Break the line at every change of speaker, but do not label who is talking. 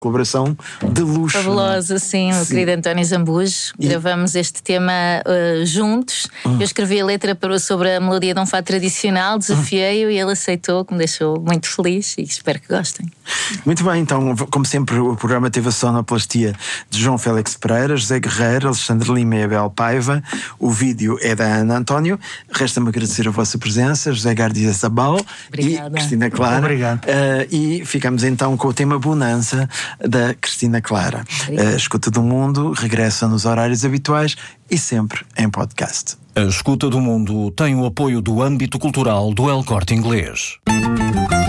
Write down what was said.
colaboração de luxo.
Fabulosa, sim, o querido António Zambujo. Gravamos este tema juntos. Eu escrevi a letra sobre a melodia de um fado tradicional, desafiei-o e ele aceitou, que me deixou muito feliz e espero que gostem.
Muito bem, então, como sempre, o programa teve a sonoplastia de João Félix Pereira, José Guerreiro, Alexandre Lima e Abel Paiva. O vídeo é da Ana António. Resta-me agradecer a vossa presença, José Gardia Zabal e Cristina Clara.
Obrigado.
E ficamos então com o tema Bonança da Cristina Clara. A Escuta do Mundo regressa nos horários habituais e sempre em podcast.
A Escuta do Mundo tem o apoio do âmbito cultural do El Corte Inglês.